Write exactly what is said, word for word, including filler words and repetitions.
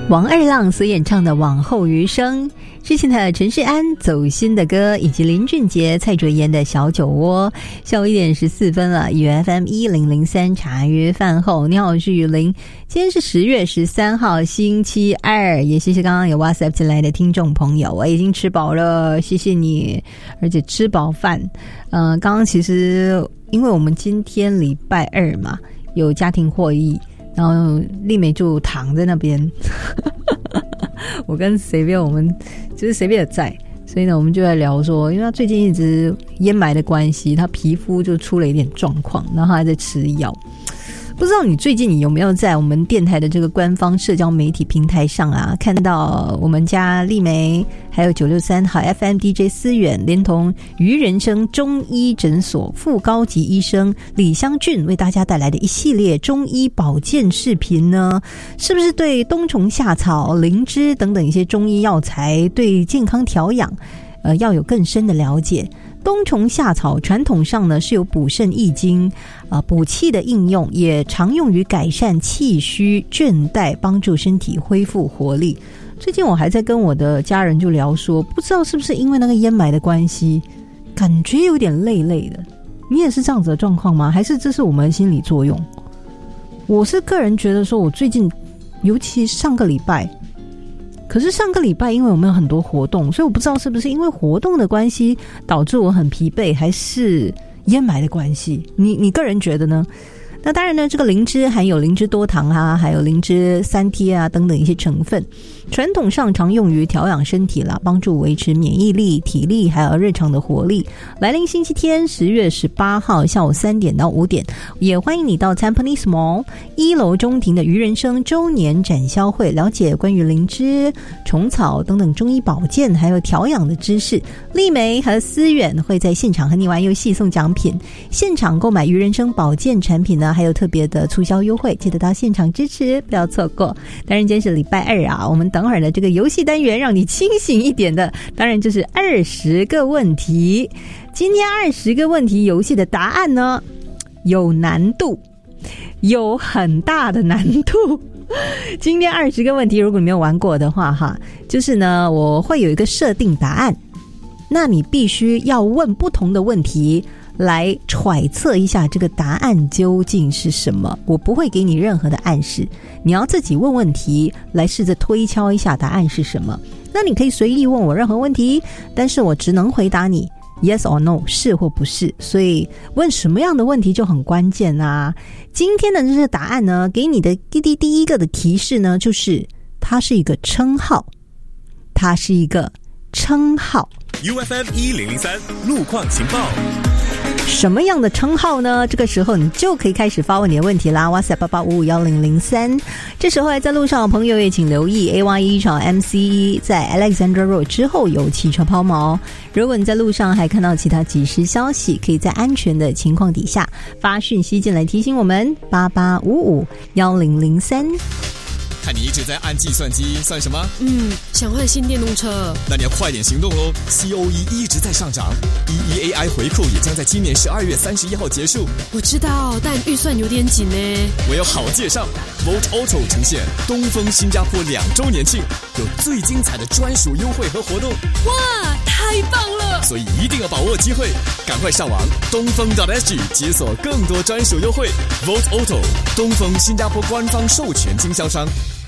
王二浪所演唱的《往后余生》，之前的陈世安走心的歌，以及林俊杰、蔡卓妍的小酒窝。下午一点十四分了，以 F M 一零零三茶余饭后。你好，我是雨林。今天是十月十三号，星期二。也谢谢刚刚有 WhatsApp 进来的听众朋友，我已经吃饱了，谢谢你。而且吃饱饭，呃，刚刚其实因为我们今天礼拜二嘛，有家庭会议。然后丽美就躺在那边我跟随便我们就是随便也在，所以呢我们就在聊说，因为他最近一直烟霾的关系，他皮肤就出了一点状况，然后他还在吃药。不知道你最近你有没有在我们电台的这个官方社交媒体平台上啊，看到我们家丽梅还有九六三好 F M D J 思远连同于人生中医诊所副高级医生李香俊为大家带来的一系列中医保健视频呢？是不是对冬虫夏草、灵芝等等一些中医药材对健康调养呃要有更深的了解？冬虫夏草传统上呢是有补肾益精、呃补气的应用，也常用于改善气虚、倦怠，帮助身体恢复活力。最近我还在跟我的家人就聊说，不知道是不是因为那个烟霾的关系，感觉有点累累的。你也是这样子的状况吗？还是这是我们心理作用？我是个人觉得说，我最近尤其上个礼拜。可是上个礼拜因为我们有很多活动，所以我不知道是不是因为活动的关系导致我很疲惫，还是烟霾的关系。你你个人觉得呢？那当然呢，这个灵芝含有灵芝多糖啊，还有灵芝三萜啊等等一些成分，传统上常用于调养身体啦，帮助维持免疫力、体力还有日常的活力。来临星期天十月十八号下午三点到五点，也欢迎你到 Tampines Mall 一楼中庭的于人生周年展销会，了解关于灵芝、虫草等等中医保健还有调养的知识。丽梅和思远会在现场和你玩游戏送奖品，现场购买于人生保健产品呢还有特别的促销优惠，记得到现场支持，不要错过。当然今天是礼拜二啊，我们等会儿的这个游戏单元让你清醒一点的，当然就是二十个问题。今天二十个问题游戏的答案呢有难度，有很大的难度。今天二十个问题如果你没有玩过的话哈，就是呢我会有一个设定答案，那你必须要问不同的问题来揣测一下这个答案究竟是什么。我不会给你任何的暗示，你要自己问问题来试着推敲一下答案是什么。那你可以随意问我任何问题，但是我只能回答你 yes or no， 是或不是。所以问什么样的问题就很关键啊。今天的这个答案呢，给你的第第第一个的提示呢，就是它是一个称号，它是一个称号。 U F M 一零零三路况情报。 什么样的称号呢？这个时候你就可以开始发问你的问题啦。 WhatsApp 八八五五一零零三。这时候还在路上的朋友也请留意 A Y 一场 M C 一 在 Alexandra Road 之后有汽车抛锚。如果你在路上还看到其他即时消息，可以在安全的情况底下发讯息进来提醒我们。八八五五一零零三。 看你一直在按计算机，算什么？ 嗯，想换新电动车。 那你要快点行动咯 ！C O E 一直在上涨 ，E E A I 回扣也将在今年十二月三十一号结束。 我知道，但预算有点紧呢。 我有好介绍 ，Volt Auto 呈现东风新加坡两周年庆，有最精彩的专属优惠和活动。 哇，太棒了！ 所以一定要把握机会，赶快上网东风 .sg 解锁更多专属优惠。Volt Auto 东风新加坡官方授权经销商。